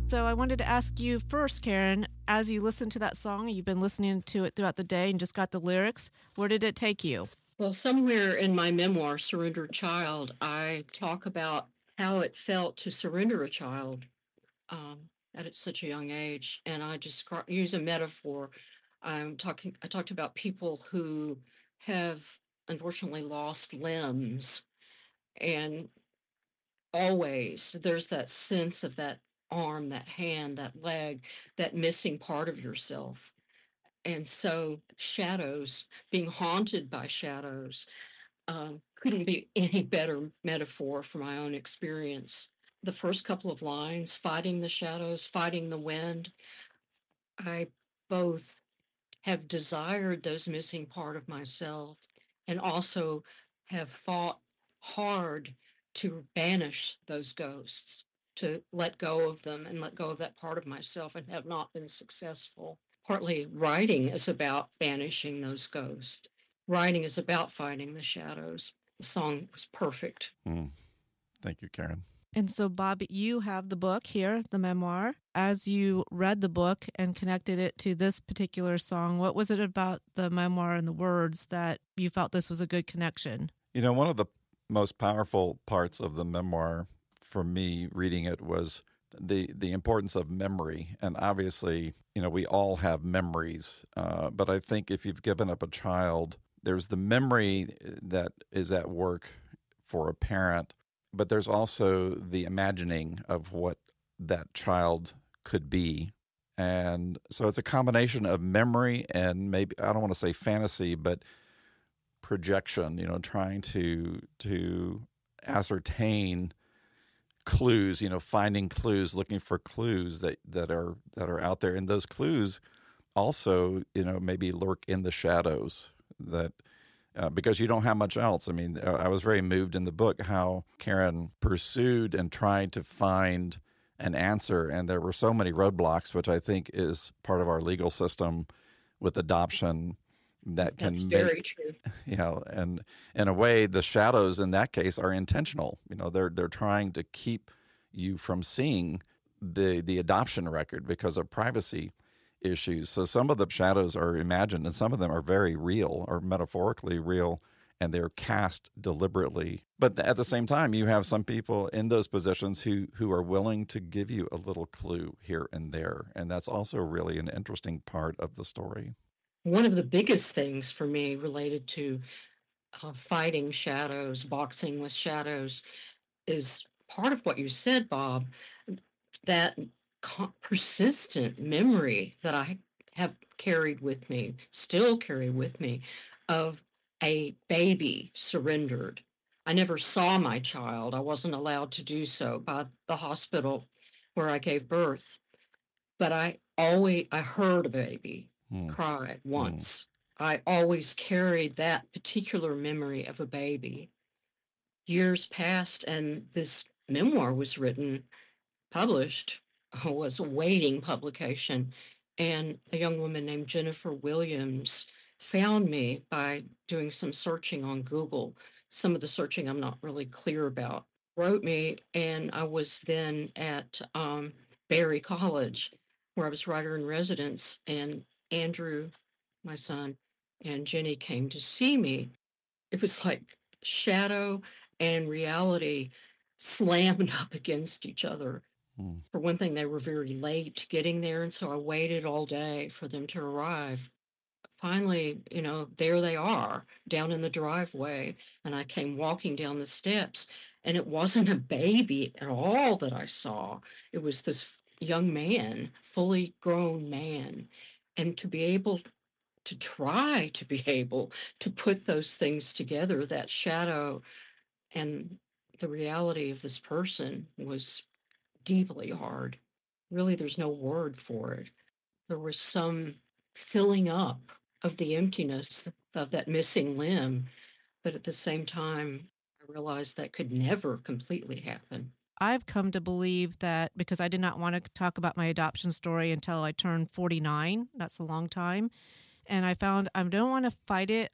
So I wanted to ask you first, Karen, as you listen to that song, you've been listening to it throughout the day and just got the lyrics, where did it take you? Well, somewhere in my memoir, Surrendered Child, I talk about how it felt to surrender a child at such a young age. And I just use a metaphor. I talked about people who have unfortunately lost limbs. And always there's that sense of that arm, that hand, that leg, that missing part of yourself. And so shadows, being haunted by shadows, couldn't be any better metaphor for my own experience. The first couple of lines, fighting the shadows, fighting the wind, I both have desired those missing part of myself and also have fought hard to banish those ghosts, to let go of them and let go of that part of myself, and have not been successful. Partly writing is about banishing those ghosts. Writing is about fighting the shadows. The song was perfect. Thank you, Karen. And so, Bob, you have the book here, the memoir. As you read the book and connected it to this particular song, what was it about the memoir and the words that you felt this was a good connection? You know, one of the most powerful parts of the memoir for me reading it was the importance of memory. And obviously, you know, we all have memories. But I think if you've given up a child, there's the memory that is at work for a parent, but there's also the imagining of what that child could be. And so it's a combination of memory and maybe, I don't want to say fantasy, but projection, you know, trying to ascertain clues, you know, finding clues, looking for clues that are out there. And those clues also, you know, maybe lurk in the shadows that because you don't have much else. I mean, I was very moved in the book how Karen pursued and tried to find an answer. And there were so many roadblocks, which I think is part of our legal system with adoption that can That's very true. You know, and in a way, the shadows in that case are intentional. You know, they're trying to keep you from seeing the adoption record because of privacy issues. So some of the shadows are imagined and some of them are very real or metaphorically real, and they're cast deliberately. But at the same time, you have some people in those positions who are willing to give you a little clue here and there. And that's also really an interesting part of the story. One of the biggest things for me related to fighting shadows, boxing with shadows, is part of what you said, Bob, that persistent memory that I have carried with me, still carry with me, of a baby surrendered. I never saw my child. I wasn't allowed to do so by the hospital where I gave birth. But I heard a baby cry once. I always carried that particular memory of a baby. Years passed, and this memoir was written, published, was awaiting publication. And a young woman named Jennifer Williams found me by doing some searching on Google. Some of the searching I'm not really clear about. Wrote me, and I was then at Berry College, where I was writer in residence, and Andrew, my son, and Jenny came to see me. It was like shadow and reality slammed up against each other. For one thing, they were very late getting there, and so I waited all day for them to arrive. Finally, you know, there they are down in the driveway, and I came walking down the steps, and it wasn't a baby at all that I saw. It was this young man, fully grown man. And to be able to try to be able to put those things together, that shadow and the reality of this person, was deeply hard. Really, there's no word for it. There was some filling up of the emptiness of that missing limb, but at the same time, I realized that could never completely happen. I've come to believe that because I did not want to talk about my adoption story until I turned 49. That's a long time. And I found I don't want to fight it.